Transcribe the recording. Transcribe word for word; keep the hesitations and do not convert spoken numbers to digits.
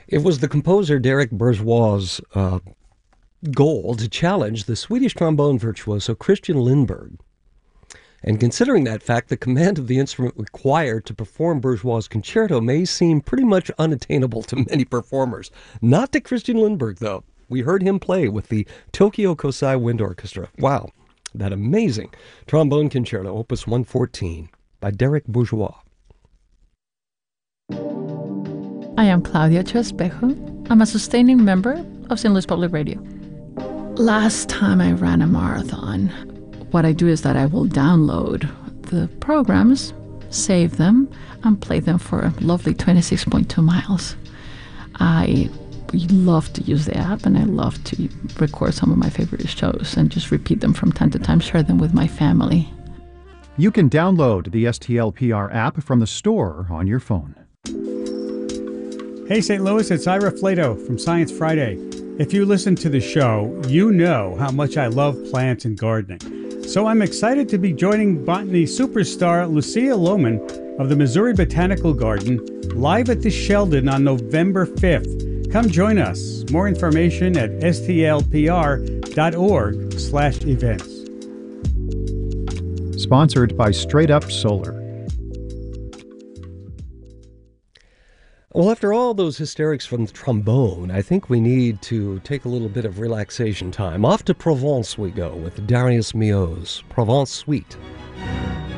It was the composer Derek Bourgeois' uh, goal to challenge the Swedish trombone virtuoso Christian Lindberg. And considering that fact, the command of the instrument required to perform Bourgeois' concerto may seem pretty much unattainable to many performers. Not to Christian Lindberg, though. We heard him play with the Tokyo Kosai Wind Orchestra. Wow, that amazing trombone concerto, Opus one fourteen, by Derek Bourgeois. I am Claudia Chespejo. I'm a sustaining member of Saint Louis Public Radio. Last time I ran a marathon, what I do is that I will download the programs, save them, and play them for a lovely twenty-six point two miles. I love to use the app, and I love to record some of my favorite shows and just repeat them from time to time, share them with my family. You can download the S T L P R app from the store on your phone. Hey, Saint Louis, it's Ira Flato from Science Friday. If you listen to the show, you know how much I love plants and gardening. So I'm excited to be joining botany superstar Lucia Lohman of the Missouri Botanical Garden live at the Sheldon on November fifth. Come join us. More information at stlpr.org slash events. Sponsored by Straight Up Solar. Well, after all those hysterics from the trombone, I think we need to take a little bit of relaxation time. Off to Provence we go with Darius Milhaud's Provence Suite.